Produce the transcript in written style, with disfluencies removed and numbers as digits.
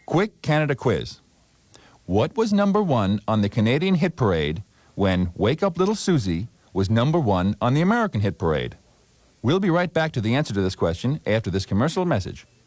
Quick Canada quiz. What was number 1 on the Canadian hit parade when Wake Up Little Susie was number 1 on the American hit parade? We'll be right back to the answer to this question after this commercial message.